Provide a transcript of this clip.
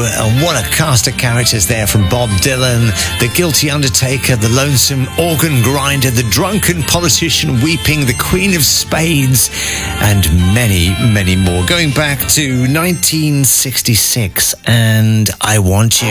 And what a cast of characters there, from Bob Dylan, the guilty undertaker, the lonesome organ grinder, the drunken politician weeping, the Queen of Spades, and many, many more. Going back to 1966 and I Want You.